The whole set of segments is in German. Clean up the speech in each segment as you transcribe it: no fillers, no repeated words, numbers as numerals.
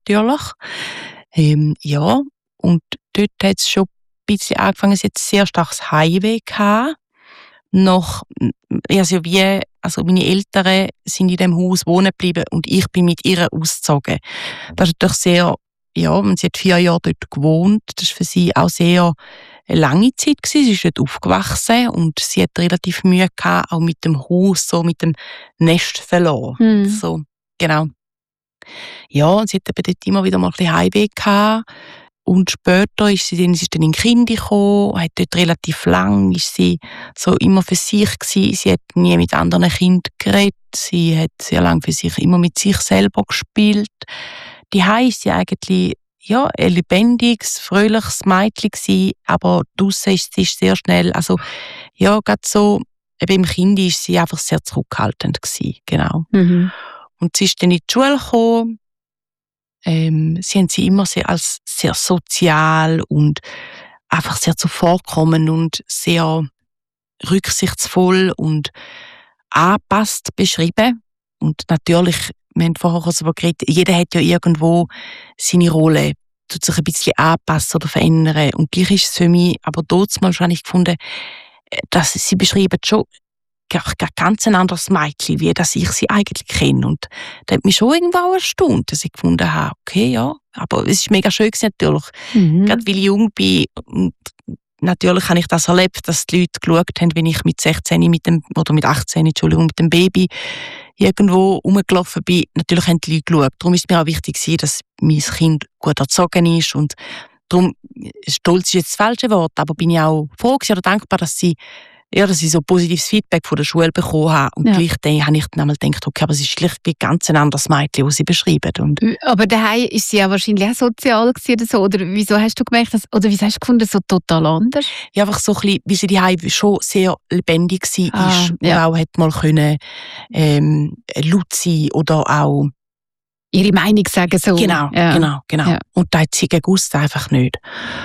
natürlich. Ja, und dort hat es schon ein bisschen angefangen, sie hat sehr starkes Heimweh gehabt. Also meine Eltern sind in dem Haus wohnen geblieben und ich bin mit ihr ausgezogen. Das ist natürlich sehr, und sie hat 4 Jahre dort gewohnt. Das war für sie auch sehr eine lange Zeit gewesen. Sie ist dort aufgewachsen und sie hat relativ Mühe gehabt, auch mit dem Haus, so mit dem Nest verloren. So, genau. Ja, und sie hat eben dort immer wieder mal ein bisschen Heimweh gehabt. Und später ist sie dann in Kinder gekommen, hat dort relativ lang, ist sie so immer für sich gewesen. Sie hat nie mit anderen Kindern geredet. Sie hat sehr lange für sich immer mit sich selber gespielt. Die ist sie eigentlich, ein lebendiges, fröhliches Mädchen gewesen, aber draussen ist sie sehr schnell, gerade so, eben im Kind ist sie einfach sehr zurückhaltend gewesen, genau. Und sie ist dann in die Schule gekommen. Sie haben sie immer als sehr sozial und einfach sehr zuvorkommend und sehr rücksichtsvoll und angepasst beschrieben. Und natürlich, wir haben vorher darüber geredet, jeder hat ja irgendwo seine Rolle, tut sich ein bisschen anpassen oder verändern. Und gleich ist es für mich, aber damals habe ich gefunden, dass sie beschreiben schon ganz ein anderes Mädchen, wie das ich sie eigentlich kenne. Und das hat mich schon irgendwo auch erstaunt, dass ich gefunden habe, okay, ja, aber es ist mega schön gewesen, natürlich. Gerade weil ich jung bin, und natürlich habe ich das erlebt, dass die Leute geschaut haben, wenn ich mit 16 mit dem Baby irgendwo rumgelaufen bin. Natürlich haben die Leute geschaut. Darum ist es mir auch wichtig, dass mein Kind gut erzogen ist. Und darum, stolz ist jetzt das falsche Wort, aber bin ich auch froh oder dankbar, dass ich so positives Feedback von der Schule bekommen habe. Und gleich habe ich dann einmal gedacht, okay, aber es ist gleich ein ganz anderes Mädchen, das sie beschreiben. Und aber daheim ist sie ja wahrscheinlich auch sozial gewesen oder so. Oder wieso hast du gemerkt, oder wieso hast du gefunden, so total anders? Ja, einfach so ein bisschen, weil sie daheim schon sehr lebendig war. Und auch hat mal können, laut sein oder auch ihre Meinung sagen so. Genau. Ja. Und da hat sie gewusst einfach nicht.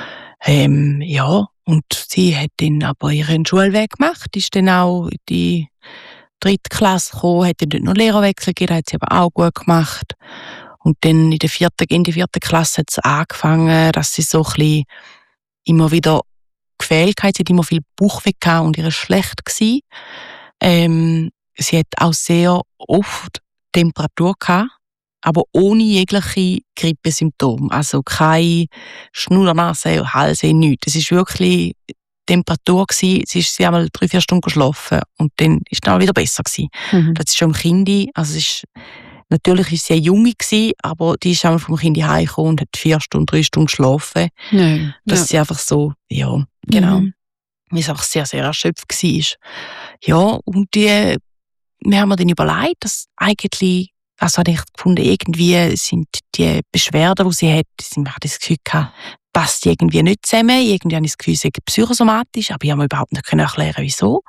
Und sie hat dann aber ihren Schulweg gemacht, ist dann auch in die 3. Klasse gekommen, hat dann dort noch Lehrerwechsel gegeben, hat sie aber auch gut gemacht. Und dann in der 4. Klasse hat es angefangen, dass sie so ein bisschen immer wieder gefehlt hat. Sie hat immer viel Bauchweh gehabt und ihr war schlecht gewesen. Sie hat auch sehr oft Temperatur gehabt, aber ohne jegliche Grippesymptome. Also keine Schnurrnase, Halsweh, nichts. Es war wirklich Temperatur gewesen. Sie ist einmal 3-4 Stunden geschlafen und dann ist es dann wieder besser gewesen. Das ist schon im Kind. Also natürlich ist sie eine Junge gewesen, aber die ist einmal vom Kind heimgekommen und hat 3 Stunden geschlafen. Dass sie einfach so, genau. Weil es einfach sehr, sehr erschöpft war. Ja, und wir haben mir dann überlegt, dass eigentlich, habe ich gefunden, irgendwie sind die Beschwerden, die sie hat, ich habe das Gefühl gehabt, passt irgendwie nicht zusammen. Irgendwie habe ich das Gefühl, sie sei psychosomatisch, aber ich habe mir überhaupt nicht erklären, wieso.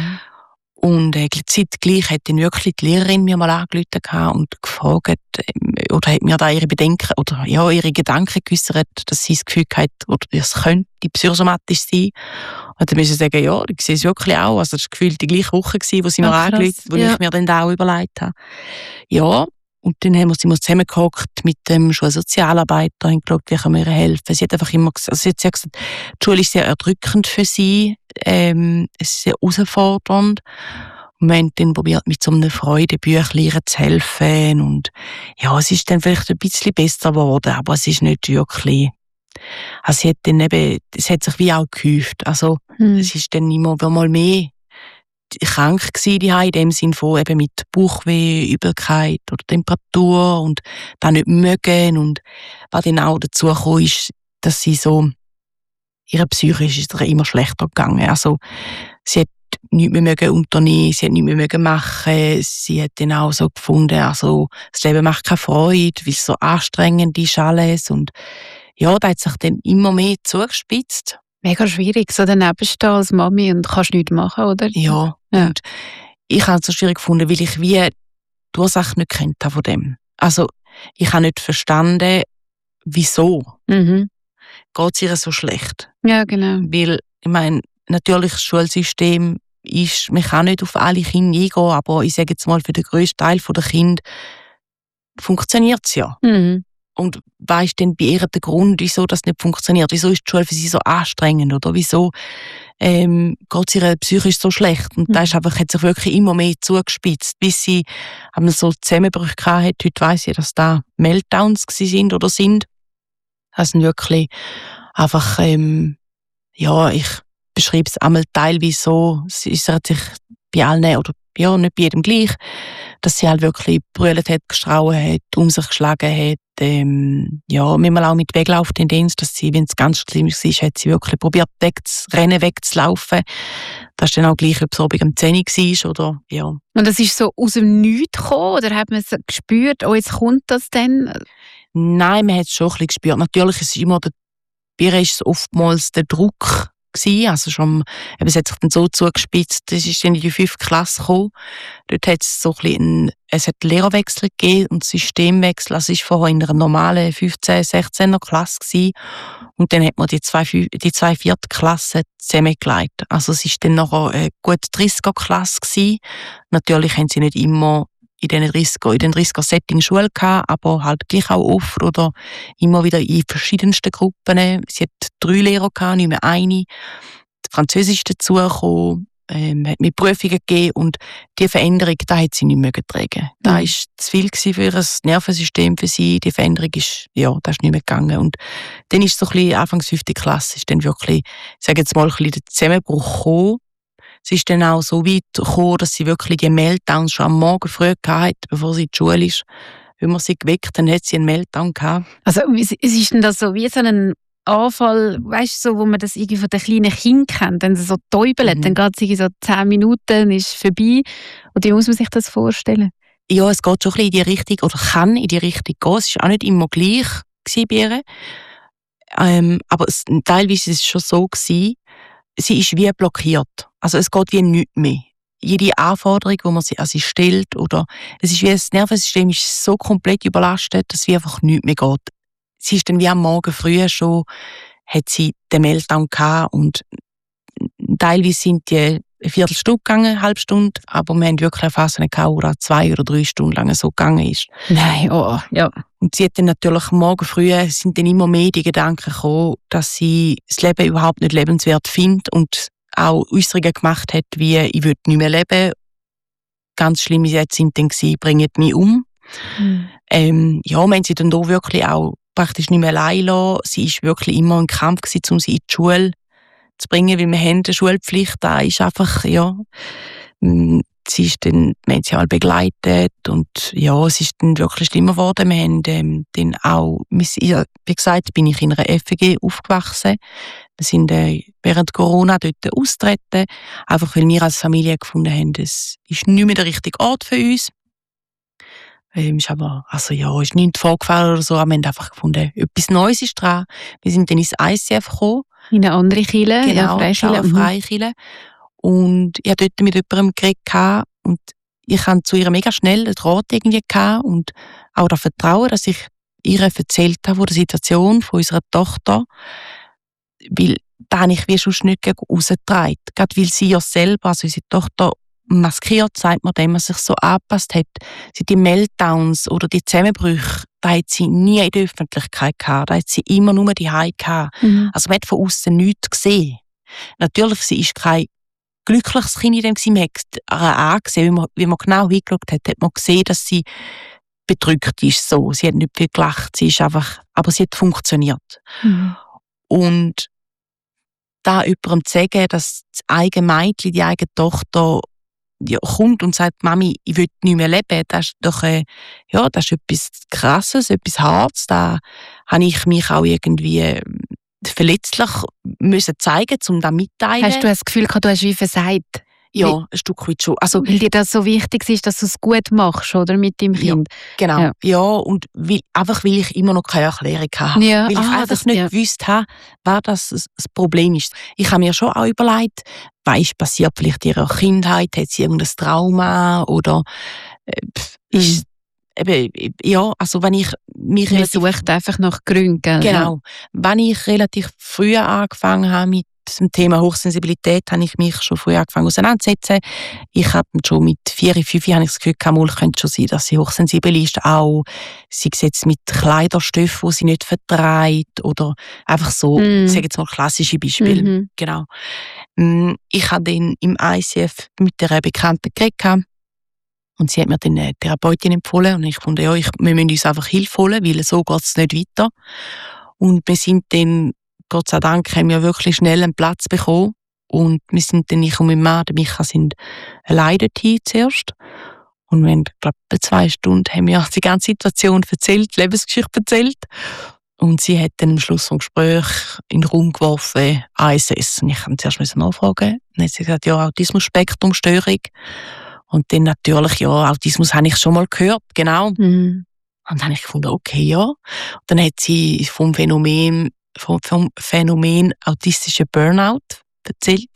Und zeitgleich hat dann wirklich die Lehrerin mir mal angerufen und gefragt, oder hat mir da ihre Bedenken, oder ihre Gedanken geäussert, dass sie das Gefühl hat, oder es könnte psychosomatisch sein. Und dann müssen sie sagen, ja, ich sehe es wirklich auch. Also das war gefühlt die gleiche Woche, wo sie mir angerufen, wo ich mir dann auch überlegt habe. Ja, und dann haben wir sie zusammengehockt mit dem Schulsozialarbeiter und geschaut, wie können wir ihr helfen. Sie hat einfach immer gesagt, die Schule ist sehr erdrückend für sie, es ist sehr herausfordernd. Und wir haben dann probiert, mit so einem Freudebüchlein zu helfen. Und ja, es ist dann vielleicht ein bisschen besser geworden, aber es ist nicht wirklich. Also sie hat dann eben, es hat sich wie auch gehäuft. Also es ist dann immer mal mehr krank gewesen, in dem Sinn von eben mit Bauchweh, Übelkeit oder Temperatur und dann nicht mögen. Und was dann auch dazu kam, ist, dass sie so, ihre psychisch ist ihr immer schlechter gegangen. Also sie hat nichts mehr mögen unternehmen, sie hat nichts mehr mögen machen. Sie hat dann auch so gefunden, also das Leben macht keine Freude, weil es so anstrengend ist alles. Und ja, da hat sich dann immer mehr zugespitzt. Mega schwierig, so daneben stehen als Mami und kannst nichts machen, oder? Ja. Und ich habe es so schwierig gefunden, weil ich wie die Ursache nicht kennt von dem. Also ich habe nicht verstanden, wieso geht es ihr so schlecht. Ja, genau. Weil, ich meine, natürlich das Schulsystem ist, man kann nicht auf alle Kinder eingehen, aber ich sage jetzt mal, für den grössten Teil der Kinder funktioniert es ja. Und was ist denn bei ihr der Grund, wieso das nicht funktioniert? Wieso ist die Schule für sie so anstrengend? Oder wieso geht es ihr psychisch so schlecht? Und das ist einfach, hat sich wirklich immer mehr zugespitzt, bis sie haben so Zusammenbrüche hatte. Heute weiss ich, dass da Meltdowns sind oder sind. Das sind wirklich einfach, ich beschreibe es einmal teilweise so, es hat sich bei allen, oder ja, nicht bei jedem gleich, dass sie halt wirklich brüllt hat, gestrauen hat, um sich geschlagen hat, manchmal auch mit Weglauftendenz, dass sie, wenn es ganz schlimm war, hat sie wirklich probiert, wegzulaufen. Das ist dann auch gleich, ob es oben am 10 war, oder, ja. Und das ist so aus dem Nichts gekommen, oder hat man es gespürt, oh, jetzt kommt das dann? Nein, man hat es schon ein bisschen gespürt. Natürlich ist es immer, bei ihr ist es oftmals der Druck gewesen, also schon, es hat sich dann so zugespitzt, das ist dann in die 5. Klasse gekommen. Dort hat es so ein bisschen es hat Lehrerwechsel gegeben und Systemwechsel, also es war vorher in einer normalen 15-, 16er Klasse gewesen. Und dann hat man die zwei 4. Klassen zusammengelegt. Also es ist dann nachher eine gute 30er Klasse gewesen. Natürlich haben sie nicht immer in den 30er Setting Schule gehabt, aber halt gleich auch oft oder immer wieder in verschiedensten Gruppen. Sie hat 3 Lehrer gehabt, nicht mehr eine. Französisch dazugekommen, hat mir Prüfungen gegeben und die Veränderung, da hat sie nicht mehr getragen. Das war zu viel für ihr Nervensystem für sie. Die Veränderung ist, das ist nicht mehr gegangen. Und dann ist so ein bisschen, Anfangs 5. Klasse, ist dann wirklich, ich sage jetzt mal, ein bisschen der Zusammenbruch gekommen. Es ist dann auch so weit gekommen, dass sie wirklich die Meltdowns schon am Morgen früh hatte, bevor sie in die Schule ist. Wenn man sie geweckt, dann hat sie einen Meltdown gehabt. Also, es ist denn das so wie so ein Anfall, weißt du, so, wo man das irgendwie von den kleinen Kindern kennt, wenn sie so täubelt, dann geht es irgendwie so 10 Minuten, ist vorbei. Und wie muss man sich das vorstellen? Ja, es geht schon ein bisschen in die Richtung, oder kann in die Richtung gehen. Es war auch nicht immer gleich bei ihr. Aber teilweise war es schon so gewesen, sie ist wie blockiert. Also es geht wie nichts mehr. Jede Anforderung, die man sie an sie stellt, oder es ist wie das Nervensystem ist so komplett überlastet, dass wie einfach nichts mehr geht. Sie ist dann wie am Morgen früh schon, hat sie den Meltdown gehabt und teilweise sind die eine Viertelstunde gegangen, eine halbe Stunde, aber wir haben wirklich eine Phase gehabt, wo 2 oder 3 Stunden lang so gegangen ist. Nein, ja. Und sie hat dann natürlich am Morgen früh, sind dann immer mehr die Gedanken gekommen, dass sie das Leben überhaupt nicht lebenswert findet und auch Äußerungen gemacht hat, wie «Ich will nicht mehr leben». Ganz schlimme Sätze sind dann gewesen, «Bringt mich um». Wir haben sie dann da wirklich auch praktisch nicht mehr allein lassen. Sie war wirklich immer ein Kampf gewesen, um sie in die Schule zu bringen, weil wir haben eine Schulpflicht. Da ist einfach, sie ist dann, wir haben sie alle begleitet und es ist dann wirklich schlimmer geworden. Wir haben dann auch, wie gesagt, bin ich in einer FG aufgewachsen. Wir sind während Corona dort austreten, einfach weil wir als Familie gefunden haben, es ist nicht mehr der richtige Ort für uns. Ist aber, ist nichts vorgefallen oder so, aber wir haben einfach gefunden, etwas Neues ist dran. Wir sind dann ins ICF gekommen. In eine andere Kirche? Genau, Freikirche. eine Freikirche. Und ich hatte dort mit jemandem geredet und ich hatte zu ihr mega schnell einen Draht irgendwie gehabt und auch das Vertrauen, dass ich ihr erzählt habe von der Situation von unserer Tochter. Weil da habe ich wie schon nicht rausgetragen. Gerade weil sie ja selber, also unsere Tochter, maskiert, sagt man dem, man sich so angepasst hat. Die Meltdowns oder die Zusammenbrüche, da hat sie nie in der Öffentlichkeit gehabt. Da hat sie immer nur die Hause gehabt. Also man hat von außen nichts gesehen. Natürlich, sie ist kein glückliches Kind in dem gewesen. Man hat ihr angesehen, wie man genau hingeschaut hat man gesehen, dass sie bedrückt ist. So. Sie hat nicht viel gelacht, sie ist einfach, aber sie hat funktioniert. Und da jemandem zu sagen, dass das eigene Mädchen, die eigene Tochter kommt und sagt, Mami, ich will nicht mehr leben, das ist doch das ist etwas Krasses, etwas Hartes. Da habe ich mich auch irgendwie verletzlich müssen zeigen, um das mitteilen. Hast du das Gefühl, du hast wie versagt? Ja, ein Stück weit schon. Also, weil dir das so wichtig ist, dass du es gut machst, oder, mit deinem Kind? Ja, genau. Ja, und weil ich immer noch keine Erklärung hatte. Ja. Weil ich einfach nicht gewusst habe, was das Problem ist. Ich habe mir schon auch überlegt, was ist passiert vielleicht in ihrer Kindheit, hat sie irgendein Trauma oder ist wenn ich mich sucht einfach nach Gründen, gell? Genau. Wenn ich relativ früh angefangen habe mit dem Thema Hochsensibilität habe ich mich schon früh angefangen auseinanderzusetzen. Ich habe schon mit 4, 5 habe ich das Gefühl gehabt, es könnte schon sein, dass sie hochsensibel ist. Auch sei es jetzt mit Kleiderstoffen, die sie nicht verträgt oder einfach so, ich sage jetzt mal klassische Beispiele. Genau. Ich habe dann im ICF mit einer Bekannten geredet und sie hat mir dann eine Therapeutin empfohlen und ich fand, ja, wir müssen uns einfach Hilfe holen, weil so geht es nicht weiter. Und wir sind dann, Gott sei Dank, haben wir wirklich schnell einen Platz bekommen. Und wir sind dann, ich und mein Mann, der Micha, sind alleine dorthin zuerst. Und wir haben, glaube ich, 2 Stunden haben wir die ganze Situation erzählt, die Lebensgeschichte erzählt. Und sie hat dann am Schluss des Gesprächs in den Raum geworfen, ASS. Und ich musste zuerst nachfragen. Dann hat sie gesagt, ja, Autismus-Spektrum-Störung. Und dann natürlich, ja, Autismus habe ich schon mal gehört, genau. Und dann habe ich gefunden, okay, ja. Und dann hat sie vom Phänomen autistischer Burnout erzählt.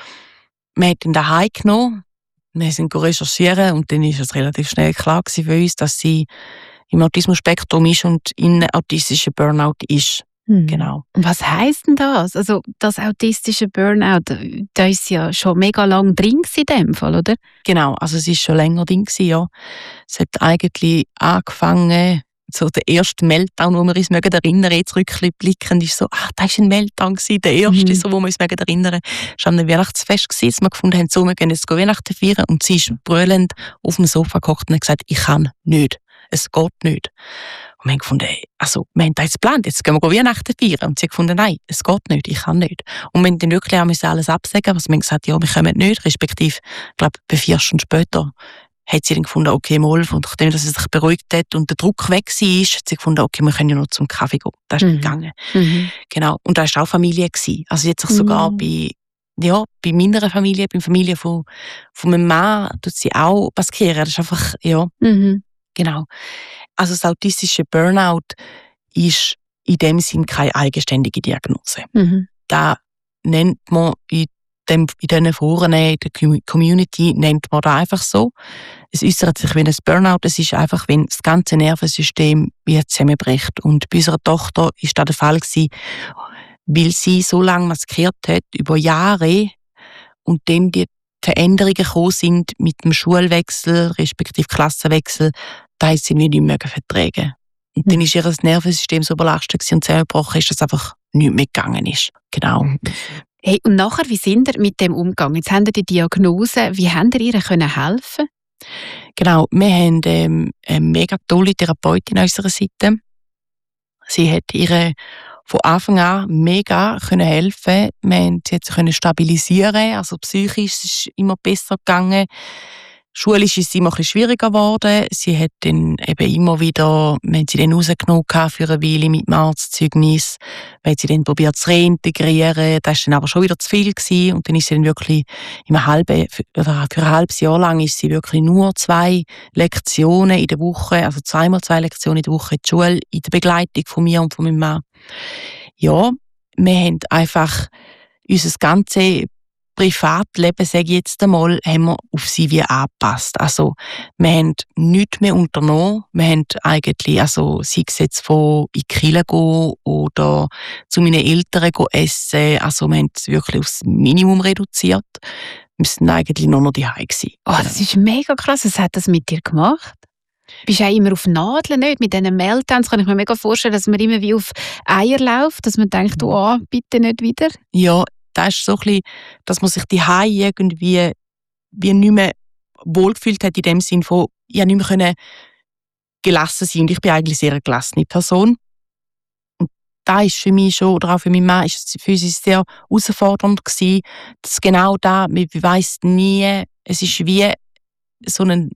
Wir haben ihn daheim genommen, wir sind recherchieren und dann ist es relativ schnell klar gewesen für uns, dass sie im Autismus-Spektrum ist und in autistischer Burnout ist. Genau. Und was heisst denn das? Also das autistische Burnout, da ist ja schon mega lang drin in dem Fall, oder? Genau, also es ist schon länger drin gewesen, ja. Es hat eigentlich angefangen, so der erste Meltdown, wo wir uns erinnern, jetzt rückblickend, ist so, das war ein Meltdown gewesen, der erste, so, wo wir uns erinnern. Es war an einem Weihnachtsfest gewesen, dass wir gefunden haben, so, wir gehen jetzt Weihnachten feiern und sie ist brüllend auf dem Sofa gehockt und hat gesagt, ich kann nicht, es geht nicht. Und wir haben gefunden, wir haben das jetzt geplant, jetzt gehen wir Weihnachten feiern. Und sie hat gefunden, nein, es geht nicht, ich kann nicht. Und wir haben dann wirklich auch alles absagen, aber sie haben gesagt, ja, wir können nicht, respektive, ich glaube, 4 Stunden später hat sie dann gefunden, okay, mal, und nachdem dass sie sich beruhigt hat und der Druck weg war, hat sie gefunden, okay, wir können ja noch zum Kaffee gehen. Das ist nicht gegangen. Genau. Und da war auch Familie gewesen. Also jetzt sogar bei meiner Familie, bei der Familie von meinem Mann, tut sie auch passieren. Das ist einfach, ja, genau. Also das autistische Burnout ist in dem Sinn keine eigenständige Diagnose. Da nennt man in diesen Foren, in der Community, nennt man das einfach so. Es äußert sich wie ein Burnout. Es ist einfach, wenn das ganze Nervensystem wie zusammenbricht. Und bei unserer Tochter war das der Fall gewesen, weil sie so lange maskiert hat, über Jahre, und dann die Veränderungen gekommen sind mit dem Schulwechsel, respektive Klassenwechsel, da hat sie nicht mehr vertragen. Und dann ist ihr Nervensystem so belastet und zusammengebrochen, dass es einfach nicht mehr gegangen ist. Genau. Hey, und nachher, wie sind ihr mit dem umgegangen? Jetzt haben ihr die Diagnose. Wie habt ihr ihr helfen? Genau, wir haben eine mega tolle Therapeutin an unserer Seite. Sie hat ihr von Anfang an mega helfen. Sie hat sie stabilisieren, also psychisch ist es immer besser gegangen. Schulisch ist es immer ein bisschen schwieriger geworden. Sie hat dann eben immer wieder, wir haben sie dann rausgenommen für eine Weile mit dem Arztzeugnis, wir haben sie dann probiert zu reintegrieren, das war dann aber schon wieder zu viel gewesen. Und dann ist sie dann wirklich für ein halbes Jahr lang ist sie wirklich nur 2 Lektionen in der Woche, also 2 x 2 Lektionen in der Woche in die Schule, in der Begleitung von mir und von meinem Mann. Ja, wir haben einfach unser ganzes Privatleben, sage ich jetzt einmal, haben wir auf sie wie angepasst. Also, wir haben nichts mehr unternommen. Wir haben eigentlich, sei es jetzt von in die Kirche gehen oder zu meinen Eltern essen. Also, wir haben es wirklich aufs Minimum reduziert. Wir sind eigentlich nur noch daheim gewesen. Das ist mega krass. Was hat das mit dir gemacht? Bist du auch immer auf Nadeln, nicht? Mit diesen Meltdowns kann ich mir mega vorstellen, dass man immer wie auf Eier läuft, dass man denkt, bitte nicht wieder. Ja, das ist so ein bisschen, dass man sich daheim irgendwie wie nicht mehr wohlgefühlt hat, in dem Sinn von, ich konnte nicht mehr gelassen sein. Und ich bin eigentlich sehr eine gelassene Person. Und da ist für mich schon, oder auch für meinen Mann, ist es für uns sehr herausfordernd gewesen, dass genau da, man weiss nie, es ist wie so ein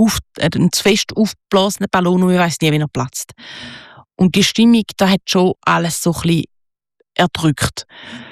zu fest aufgeblasener Ballon und man weiss nie, wie er platzt. Und die Stimmung, da hat schon alles so ein bisschen erdrückt.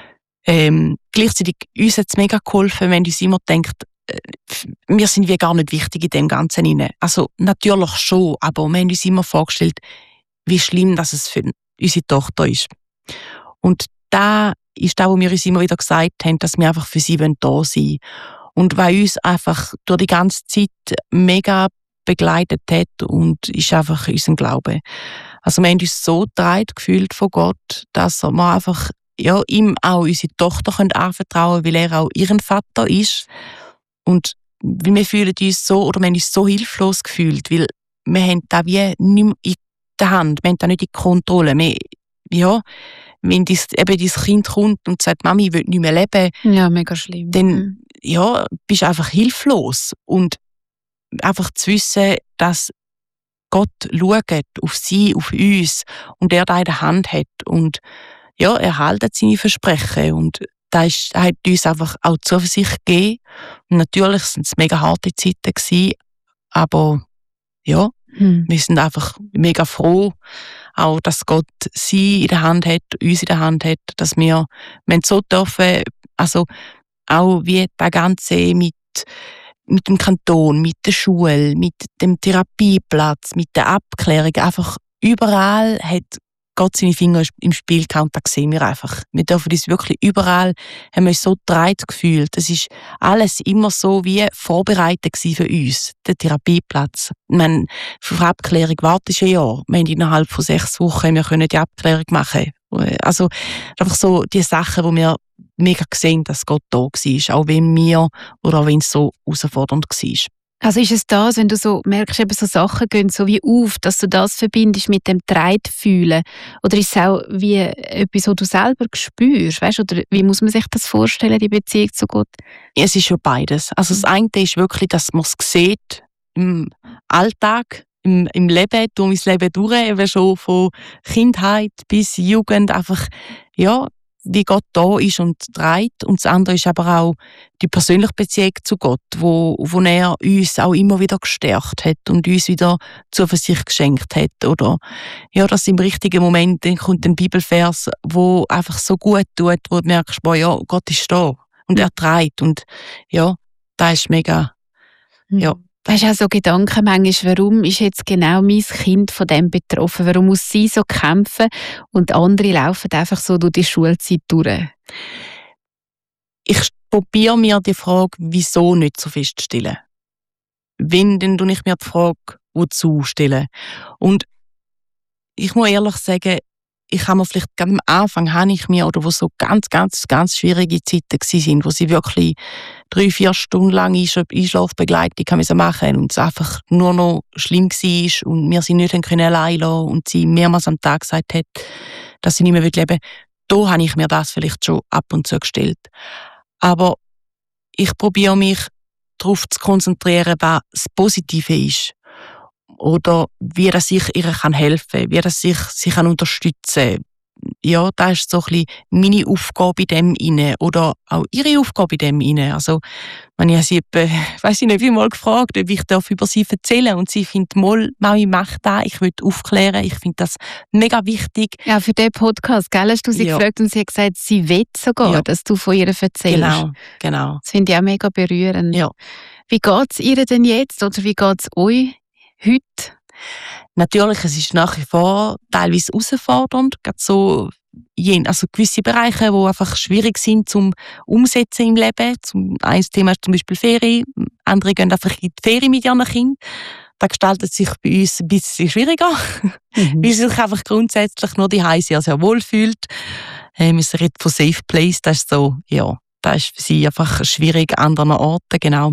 Gleichzeitig uns hat es mega geholfen, wenn uns immer denkt, wir sind wie gar nicht wichtig in dem Ganzen hinein. Also natürlich schon, aber wir haben uns immer vorgestellt, wie schlimm dass es für unsere Tochter ist. Und da ist das, was wir uns immer wieder gesagt haben, dass wir einfach für sie da sein wollen. Und weil uns einfach durch die ganze Zeit mega begleitet hat und ist einfach unser Glaube. Also wir haben uns so getragen gefühlt von Gott, dass wir einfach ja, ihm auch unsere Tochter anvertrauen können, weil er auch ihren Vater ist. Und weil wir fühlen uns so, oder wir haben uns so hilflos gefühlt, weil wir haben da wie nicht mehr in der Hand, wir haben da nicht in die Kontrolle. Ja, wenn eben dein Kind kommt und sagt, Mami, ich will nicht mehr leben, ja, mega schlimm. dann ja, bist du einfach hilflos. Und einfach zu wissen, dass Gott schaut auf sie, auf uns und er da in der Hand hat. Und ja, er hält seine Versprechen. Und das hat uns einfach auch Zuversicht gegeben. Und natürlich waren es mega harte Zeiten gewesen, aber ja, wir sind einfach mega froh, auch dass Gott sie in der Hand hat, uns in der Hand hat, dass wir so dürfen, also auch wie das Ganze mit dem Kanton, mit der Schule, mit dem Therapieplatz, mit der Abklärung, einfach überall hat Gott seine Finger im Spiel gehabt und das sehen wir einfach. Wir dürfen uns wirklich überall, haben wir uns so getragen gefühlt. Es ist alles immer so wie vorbereitet für uns, der Therapieplatz. Ich meine, für Abklärung wartest du ein Jahr. Wir haben innerhalb von 6 Wochen wir können die Abklärung machen. Also einfach so die Sachen, wo wir mega gesehen, dass Gott da war, auch wenn wir oder auch wenn es so herausfordernd war. Also ist es das, wenn du so merkst, eben so Sachen gehen so wie auf, dass du das verbindest mit dem Treidfühlen? Oder ist es auch wie etwas, was du selber spürst? Weißt? Oder wie muss man sich das vorstellen, die Beziehung zu Gott? Es ist schon beides. Also das eine ist wirklich, dass man es sieht im Alltag, im Leben, durch mein Leben durch, eben schon von Kindheit bis Jugend, einfach, ja, wie Gott da ist und trägt. Und das andere ist aber auch die persönliche Beziehung zu Gott, wo er uns auch immer wieder gestärkt hat und uns wieder Zuversicht geschenkt hat. Oder ja, dass im richtigen Moment dann kommt ein Bibelvers, wo einfach so gut tut, wo du merkst, boah, ja, Gott ist da und er trägt. Und ja, das ist mega, ja. Hast du auch so Gedanken manchmal, warum ist jetzt genau mein Kind von dem betroffen? Warum muss sie so kämpfen und andere laufen einfach so durch die Schulzeit durch? Ich probiere mir die Frage, wieso nicht so feststellen. Wenn, dann tue ich mir die Frage, wozu stellen. Und ich muss ehrlich sagen, ich habe mir vielleicht ganz am Anfang, oder wo so ganz, ganz, ganz schwierige Zeiten waren, wo sie wirklich 3-4 Stunden lang Einschlafbegleitung machen und es einfach nur noch schlimm war und wir sie nicht allein lassen und sie mehrmals am Tag gesagt hat, dass sie nicht mehr leben will. Da habe ich mir das vielleicht schon ab und zu gestellt. Aber ich probiere mich darauf zu konzentrieren, was das Positive ist. Oder wie dass ich ihr helfen kann, wie dass ich sie unterstützen kann. Ja, das ist so ein bisschen meine Aufgabe in dem inne oder auch ihre Aufgabe in dem inne. Also, wenn ich sie weiss ich nicht, wie mal gefragt, ob ich über sie erzählen und sie findet, Mami, mach das, ich will aufklären, ich finde das mega wichtig. Ja, für den Podcast, gell, hast du sie gefragt und sie hat gesagt, sie will sogar, dass du von ihr erzählst. Genau. Das finde ich auch mega berührend. Ja. Wie geht es ihr denn jetzt oder wie geht es euch heute? Natürlich, es ist nach wie vor teilweise herausfordernd, gerade so also gewisse Bereiche, die einfach schwierig sind zum Umsetzen im Leben. Ein Thema ist zum Beispiel Ferien, andere gehen einfach in die Ferien mit ihren Kindern. Das gestaltet sich bei uns ein bisschen schwieriger, weil sie sich einfach grundsätzlich nur daheim sehr, sehr wohl fühlt. Wir reden von Safe Place, das ist so, ja, das ist für sie einfach schwierig an anderen Orten, genau.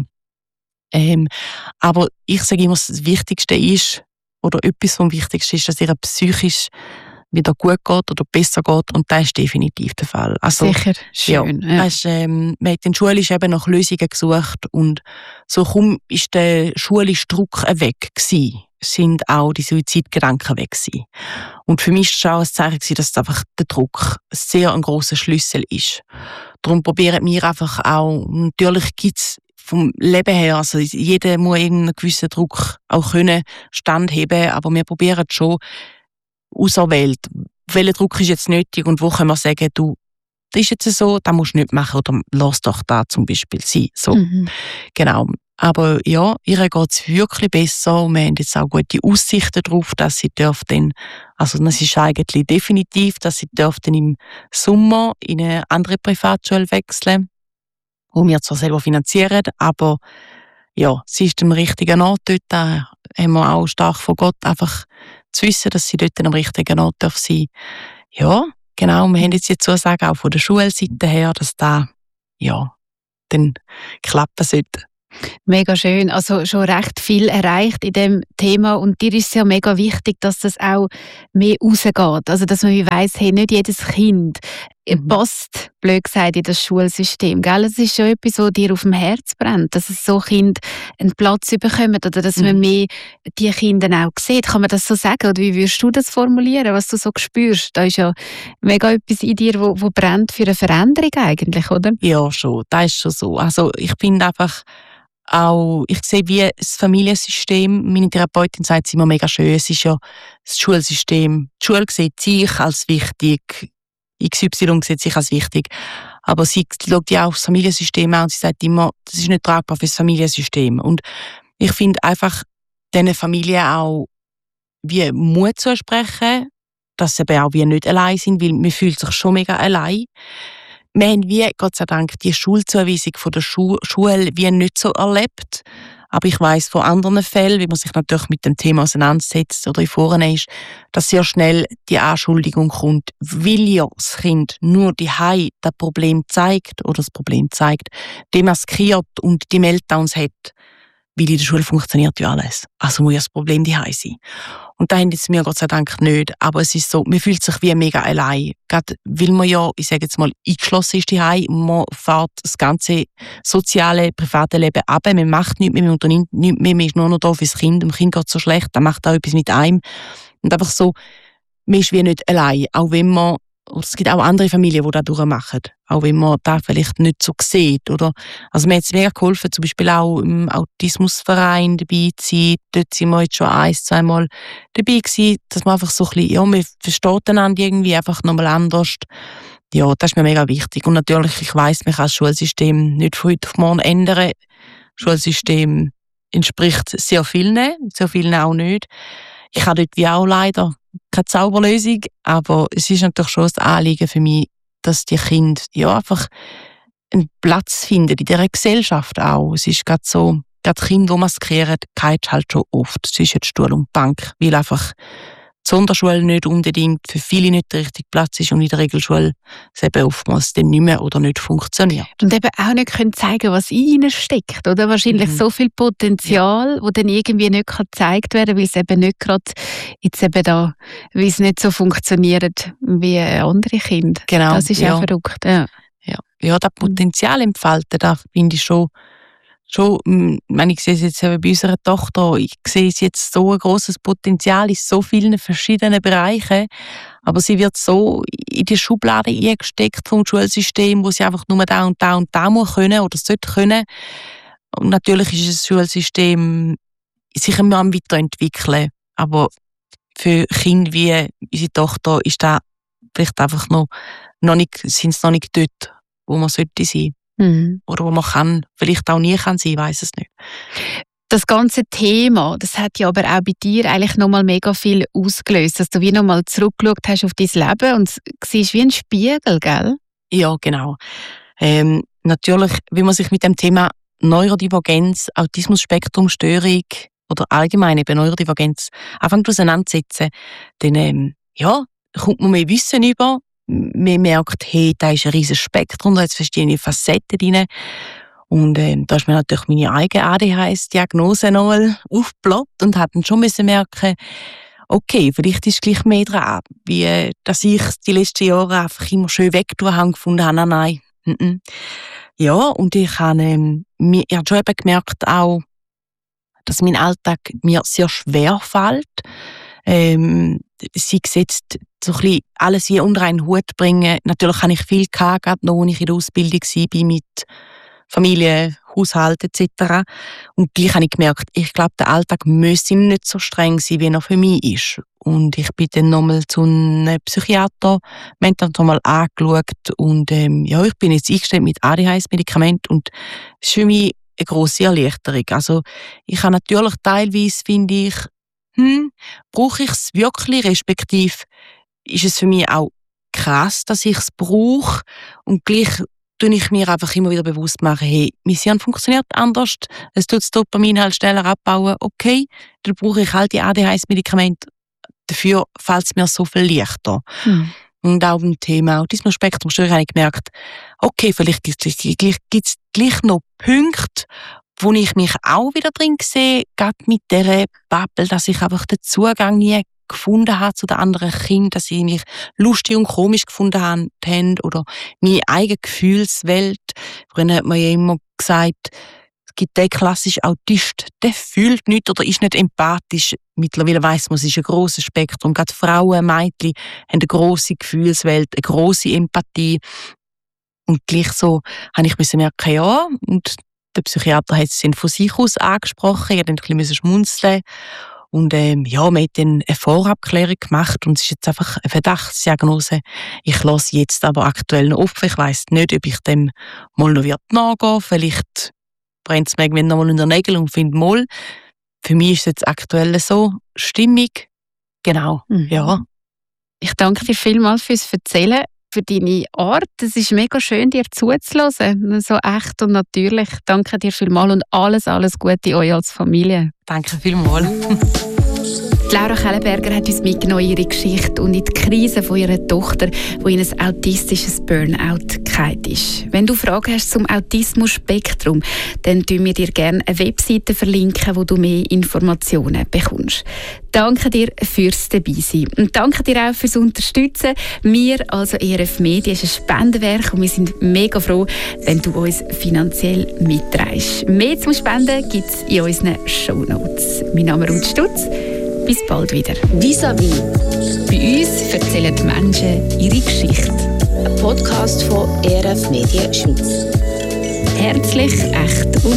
Aber ich sage immer, das Wichtigste ist, oder etwas vom Wichtigsten ist, dass ihr psychisch wieder gut geht oder besser geht, und das ist definitiv der Fall. Also, sicher, schön. Ja. Man hat in der Schule eben nach Lösungen gesucht und so kaum ist der schulische Druck weg gewesen, sind auch die Suizidgedanken weg gewesen. Und für mich war es auch ein Zeichen, dass einfach der Druck sehr ein grosser Schlüssel ist. Darum probieren wir einfach auch, natürlich gibt es vom Leben her, also jeder muss einen gewissen Druck auch können standheben, aber wir probieren schon auserwählt, welcher Druck ist jetzt nötig und wo können wir sagen, du, das ist jetzt so, das musst du nicht machen oder lass doch da zum Beispiel sein. So. Genau. Aber ja, ihr geht es wirklich besser und wir haben jetzt auch gute Aussichten darauf, dass sie dürfen, also das ist eigentlich definitiv, dass sie dürfen im Sommer in eine andere Privatschule wechseln, die wir zwar selber finanzieren, aber ja, sie ist am richtigen Ort dort. Da haben wir auch stark von Gott einfach zu wissen, dass sie dort am richtigen Ort sein darf. Ja, Genau, wir haben jetzt die Zusage auch von der Schulseite her, dass da, ja, dann klappen sollte. Mega schön. Also schon recht viel erreicht in dem Thema und dir ist es ja mega wichtig, dass das auch mehr rausgeht. Also dass man weiss, hey, nicht jedes Kind passt, blöd gesagt, in das Schulsystem. Gell? Es ist schon etwas, was dir auf dem Herz brennt, dass es so Kinder einen Platz bekommen oder dass man mehr die Kinder auch sieht. Kann man das so sagen? Oder wie würdest du das formulieren, was du so spürst? Da ist ja mega etwas in dir, wo brennt für eine Veränderung eigentlich, oder? Ja, schon. Das ist schon so. Also ich finde einfach auch, ich sehe wie das Familiensystem, meine Therapeutin sagt es immer mega schön, es ist ja das Schulsystem. Die Schule sieht sich als wichtig, XY sieht sich als wichtig, aber sie schaut ja auch das Familiensystem an und sie sagt immer, das ist nicht tragbar für das Familiensystem. Und ich finde einfach, diesen Familien auch wie Mut zusprechen, dass sie eben auch wie nicht allein sind, weil man fühlt sich schon mega allein. Wir haben wie, Gott sei Dank, die Schulzuweisung von der Schule wie nicht so erlebt. Aber ich weiss von anderen Fällen, wie man sich natürlich mit dem Thema auseinandersetzt oder in Foren ist, dass sehr schnell die Anschuldigung kommt, weil ja das Kind nur daheim das Problem zeigt oder das Problem zeigt, demaskiert und die Meltdowns hat, weil in der Schule funktioniert ja alles. Also muss ja das Problem daheim sein. Und da haben jetzt wir Gott sei Dank nicht. Aber es ist so, man fühlt sich wie mega allein. Gerade weil man ja, ich sage jetzt mal, eingeschlossen ist daheim und man fährt das ganze soziale, private Leben ab. Man macht nichts mehr, man unternimmt nichts mehr, man ist nur noch da fürs Kind. Dem Kind geht es so schlecht, dann macht auch etwas mit einem. Und einfach so, man ist wie nicht allein. Auch wenn man, oder es gibt auch andere Familien, die das durchmachen. Auch wenn man das vielleicht nicht so sieht. Oder? Also mir hat es mega geholfen, zum Beispiel auch im Autismusverein dabei zu sein. Dort sind wir jetzt schon 1-2 Mal dabei gewesen, dass man einfach so ein bisschen, ja, man versteht einander irgendwie einfach nochmal anders. Ja, das ist mir mega wichtig. Und natürlich, ich weiss, man kann das Schulsystem nicht von heute auf morgen ändern. Das Schulsystem entspricht sehr vielen auch nicht. Ich habe dort wie auch leider keine Zauberlösung, aber es ist natürlich schon ein Anliegen für mich, dass die Kinder ja einfach einen Platz finden in dieser Gesellschaft auch. Es ist gerade so, gerade Kinder, die maskieren, geht halt schon oft zwischen Stuhl und Bank, weil einfach die Sonderschule nicht unbedingt für viele nicht der richtige Platz ist und in der Regelschule es eben oftmals dann nicht mehr oder nicht funktioniert. Und eben auch nicht können zeigen, was in ihnen steckt, oder? Wahrscheinlich so viel Potenzial, das dann irgendwie nicht gezeigt werden kann, weil es eben nicht gerade jetzt eben da, weil es nicht so funktioniert wie andere Kinder. Genau. Das ist ja verrückt. Ja, das Potenzial entfalten, da finde ich schon, wenn ich sehe es jetzt eben bei unserer Tochter, ich sehe jetzt so ein grosses Potenzial in so vielen verschiedenen Bereichen, aber sie wird so in die Schublade eingesteckt vom Schulsystem, wo sie einfach nur da und da und da muss können oder sollte können. Und natürlich ist das Schulsystem sich immer am weiterentwickeln, aber für Kinder wie unsere Tochter ist da vielleicht einfach sind es noch nicht dort, wo man sollte sein. Oder wo man kann, vielleicht auch nie kann sein, ich weiss es nicht. Das ganze Thema, das hat ja aber auch bei dir eigentlich nochmal mega viel ausgelöst, dass du wie nochmal zurückgeschaut hast auf dein Leben und es siehst wie ein Spiegel, gell? Ja, genau. Natürlich, wenn man sich mit dem Thema Neurodivergenz, Autismus-Spektrum-Störung oder allgemein eben Neurodivergenz anfängt auseinandersetzen, dann kommt man mehr Wissen über. Man merkt, hey, da ist ein riesiges Spektrum, da hat verschiedene Facetten drin. Und da ist mir natürlich meine eigene ADHS-Diagnose nochmal aufgeploppt und hat dann schon merken, okay, vielleicht ist gleich mehr dran, wie dass ich die letzten Jahre einfach immer schön weggetan habe, gefunden habe, nein. Ja, und ich habe schon eben gemerkt auch, dass mein Alltag mir sehr schwer fällt. Sie gesetzt so ein bisschen alles wie unter einen Hut bringen. Natürlich habe ich viel gehabt, gerade noch, als ich in der Ausbildung war, mit Familie, Haushalt etc. Und gleich habe ich gemerkt, ich glaube, der Alltag müsste nicht so streng sein, wie er für mich ist. Und ich bin dann nochmal zu einem Psychiater, wir haben dann nochmal angeschaut und ich bin jetzt eingestellt mit ADHS-Medikament und das ist für mich eine grosse Erleichterung. Also ich habe natürlich teilweise, finde ich, brauche ich es wirklich, respektive ist es für mich auch krass, dass ich es brauche und gleich tue ich mir einfach immer wieder bewusst machen, hey, mein Hirn funktioniert anders, es tut das Dopamin halt schneller abbauen, okay, dann brauche ich halt die ADHS-Medikamente, dafür fällt es mir so viel leichter. Und auch beim Thema Autismus-Spektrum-Störung habe ich gemerkt, okay, vielleicht gibt es gleich noch Punkte, wo ich mich auch wieder drin sehe, gerade mit dieser Bubble, dass ich einfach den Zugang nie gefunden habe zu den anderen Kindern, dass sie mich lustig und komisch gefunden haben oder meine eigene Gefühlswelt. Früher hat man ja immer gesagt, es gibt den klassischen Autist, der fühlt nichts oder ist nicht empathisch. Mittlerweile weiss man, es ist ein grosses Spektrum. Gerade Frauen, Mädchen haben eine grosse Gefühlswelt, eine grosse Empathie. Und gleich so habe ich merken, ja, und der Psychiater hat es von sich aus angesprochen, ich musste ein bisschen schmunzeln. Und ja, wir haben dann eine Vorabklärung gemacht und es ist jetzt einfach eine Verdachtsdiagnose. Ich lasse jetzt aber aktuell noch offen. Ich weiss nicht, ob ich dem mal noch nachgehen werde. Vielleicht brennt es mir irgendwann noch mal in den Nägeln und finde mal. Für mich ist es jetzt aktuell so stimmig. Genau, ja. Ich danke dir vielmals fürs Erzählen, für deine Art. Es ist mega schön, dir zuzuhören. So echt und natürlich. Danke dir vielmals und alles Gute euch als Familie. Danke vielmals. Laura Kellenberger hat uns mitgenommen in ihre Geschichte und in die Krise von ihrer Tochter, die in ein autistisches Burnout gefallen ist. Wenn du Fragen hast zum Autismus-Spektrum, dann verlinken wir dir gerne eine Webseite, wo du mehr Informationen bekommst. Danke dir fürs Dabeisein. Und danke dir auch fürs Unterstützen. Wir, also ERF Media, ist ein Spendenwerk und wir sind mega froh, wenn du uns finanziell mitträgst. Mehr zum Spenden gibt es in unseren Shownotes. Mein Name ist Ruth Stutz. Bis bald wieder. Vis-à-vis. Bei uns erzählen die Menschen ihre Geschichte. Ein Podcast von ERF Media Schweiz. Herzlich, echt und